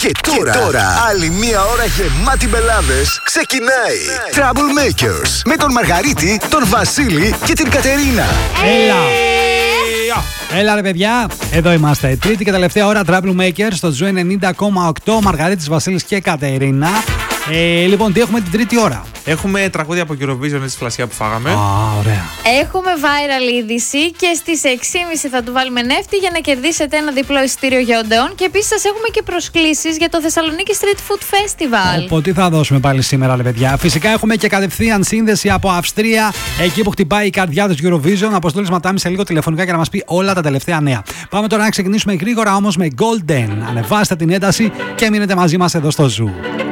Και τώρα, άλλη μία ώρα γεμάτη μπελάδες ξεκινάει. Troublemakers με τον Μαργαρίτη, τον Βασίλη και την Κατερίνα. Έλα ρε παιδιά, εδώ είμαστε. Τρίτη και τελευταία ώρα Troublemakers στο Ζου 90,8. Μαργαρίτης, Βασίλης και Κατερίνα. Λοιπόν, τι έχουμε την τρίτη ώρα? Έχουμε τραγούδια από Eurovision, τη φλασιά που φάγαμε. Ωραία. Έχουμε viral είδηση και στις 6.30 θα του βάλουμε νεύτη για να κερδίσετε ένα διπλό εισιτήριο για Οντεόν. Και επίσης σας έχουμε και προσκλήσεις για το Θεσσαλονίκη Street Food Festival. Οπότε τι θα δώσουμε πάλι σήμερα, ρε παιδιά? Φυσικά έχουμε και κατευθείαν σύνδεση από Αυστρία, εκεί που χτυπάει η καρδιά του Eurovision. Αποστόλης Ματάμι σε λίγο τηλεφωνικά για να μας πει όλα τα τελευταία νέα. Πάμε τώρα να ξεκινήσουμε γρήγορα όμως με Golden. Ανεβάστε την ένταση και μείνετε μαζί μας εδώ στο Ζου.